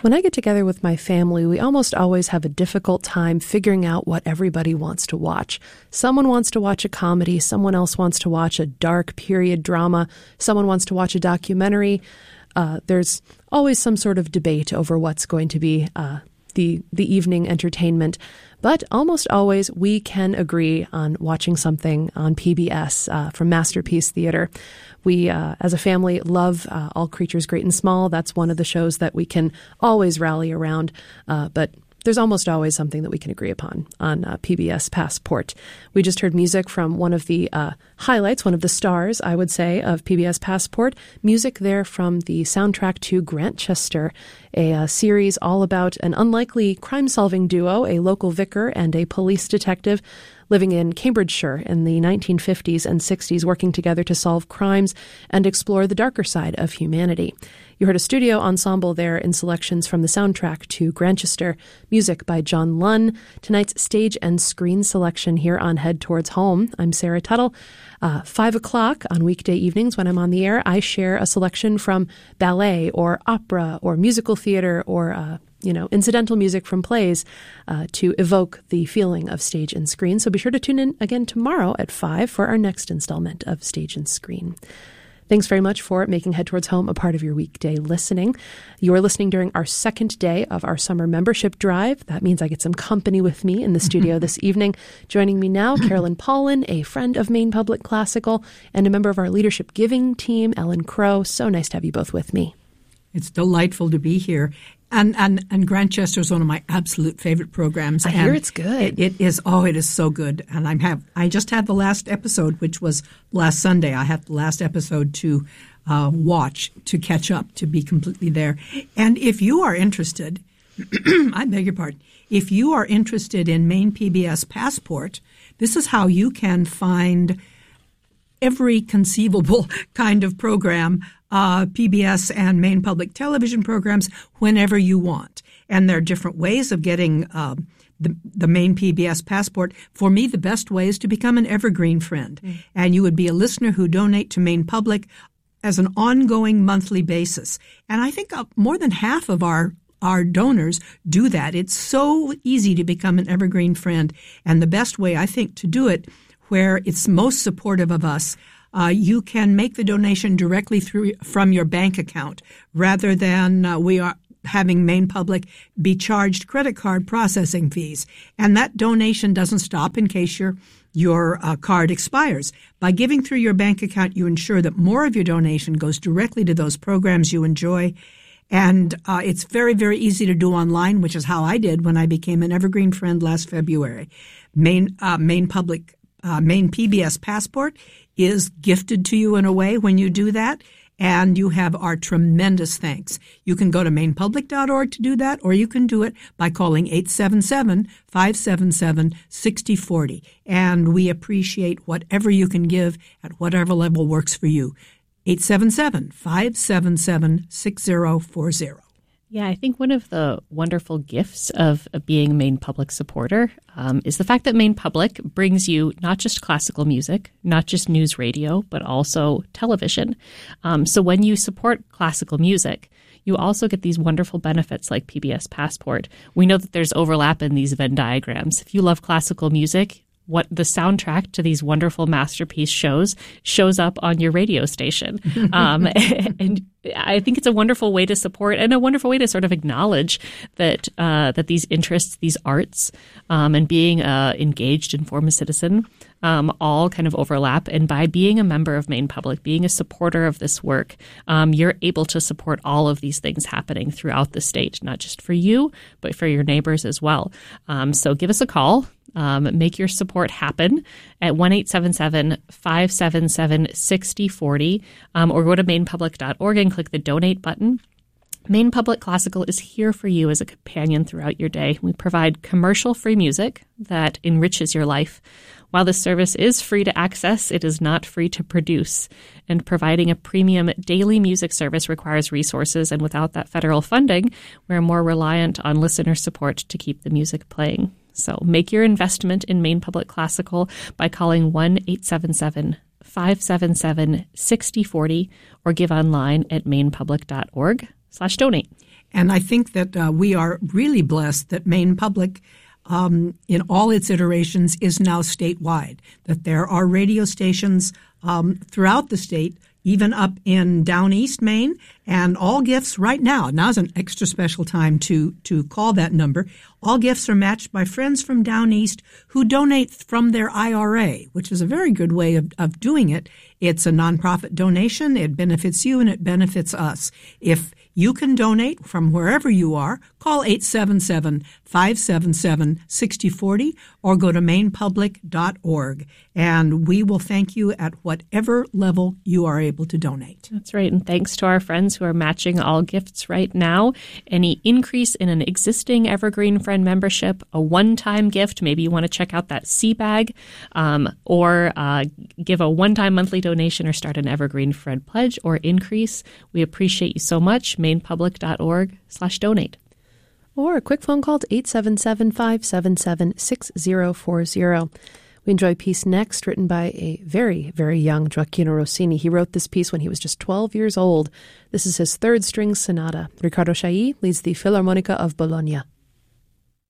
When I get together with my family, we almost always have a difficult time figuring out what everybody wants to watch. Someone wants to watch a comedy, someone else wants to watch a dark period drama, someone wants to watch a documentary. There's always some sort of debate over what's going to be the evening entertainment. But almost always we can agree on watching something on PBS from Masterpiece Theater. We, as a family, love All Creatures Great and Small. That's one of the shows that we can always rally around. But there's almost always something that we can agree upon on PBS Passport. We just heard music from one of the highlights, one of the stars, I would say, of PBS Passport. Music there from the soundtrack to Grantchester, a series all about an unlikely crime-solving duo, a local vicar and a police detective, living in Cambridgeshire in the 1950s and 60s, working together to solve crimes and explore the darker side of humanity. You heard a studio ensemble there in selections from the soundtrack to Grantchester, music by John Lunn. Tonight's stage and screen selection here on Head Towards Home. I'm Sarah Tuttle. 5 o'clock on weekday evenings when I'm on the air, I share a selection from ballet or opera or musical theater or incidental music from plays to evoke the feeling of stage and screen. So be sure to tune in again tomorrow at 5 for our next installment of Stage and Screen. Thanks very much for making Head Towards Home a part of your weekday listening. You are listening during our second day of our summer membership drive. That means I get some company with me in the studio this evening. Joining me now, Carolyn Paulin, a friend of Maine Public Classical, and a member of our Leadership Giving team, Ellen Crow. So nice to have you both with me. It's delightful to be here. And Grantchester is one of my absolute favorite programs. I hear it's good. It is. Oh, it is so good. And I just had the last episode, which was last Sunday. I had the last episode to watch, to catch up, to be completely there. And if you are interested, I beg your pardon, if you are interested in Maine PBS Passport, this is how you can find every conceivable kind of program, PBS and Maine Public Television programs, whenever you want. And there are different ways of getting the Maine PBS Passport. For me, the best way is to become an evergreen friend. And you would be a listener who donate to Maine Public as an ongoing monthly basis. And I think more than half of our donors do that. It's so easy to become an evergreen friend. And the best way, I think, to do it, where it's most supportive of us, you can make the donation directly from your bank account rather than we are having Maine Public be charged credit card processing fees. And that donation doesn't stop in case your card expires. By giving through your bank account, you ensure that more of your donation goes directly to those programs you enjoy. And it's very, very easy to do online, which is how I did when I became an evergreen friend last February. Maine PBS Passport is gifted to you in a way when you do that, and you have our tremendous thanks. You can go to mainepublic.org to do that, or you can do it by calling 877-577-6040. And we appreciate whatever you can give at whatever level works for you. 877-577-6040. Yeah, I think one of the wonderful gifts of being a Maine Public supporter is the fact that Maine Public brings you not just classical music, not just news radio, but also television. So when you support classical music, you also get these wonderful benefits like PBS Passport. We know that there's overlap in these Venn diagrams. If you love classical music, what the soundtrack to these wonderful masterpiece shows up on your radio station. And I think it's a wonderful way to support and a wonderful way to sort of acknowledge that that these interests, these arts, and being engaged, informed citizen all kind of overlap. And by being a member of Maine Public, being a supporter of this work, you're able to support all of these things happening throughout the state, not just for you, but for your neighbors as well. So give us a call. Make your support happen at 1-877-577-6040 or go to mainepublic.org and click the donate button. Maine Public Classical is here for you as a companion throughout your day. We provide commercial-free music that enriches your life. While this service is free to access, it is not free to produce. And providing a premium daily music service requires resources, and without that federal funding, we're more reliant on listener support to keep the music playing. So make your investment in Maine Public Classical by calling 1-877-577-6040 or give online at mainepublic.org/donate. And I think that we are really blessed that Maine Public, in all its iterations, is now statewide, that there are radio stations throughout the state, even up in down east Maine, and all gifts right now. Now's an extra special time to call that number. All gifts are matched by friends from down east who donate from their IRA, which is a very good way of doing it. It's a nonprofit donation. It benefits you and it benefits us. If you can donate from wherever you are, call 877-577-6040 or go to mainepublic.org, and we will thank you at whatever level you are able to donate. That's right, and thanks to our friends who are matching all gifts right now. Any increase in an existing Evergreen Friend membership, a one-time gift, maybe you want to check out that sea bag, or give a one-time monthly donation or start an Evergreen Friend pledge or increase. We appreciate you so much. mainepublic.org/donate. Or a quick phone call to 877-577-6040. We enjoy Peace Next, written by a very, very young Gioacchino Rossini. He wrote this piece when he was just 12 years old. This is his third string sonata. Riccardo Chailly leads the Philharmonica of Bologna.